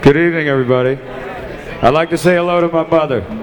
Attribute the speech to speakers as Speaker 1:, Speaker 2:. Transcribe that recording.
Speaker 1: Good evening, everybody. I'd like to say hello to my mother.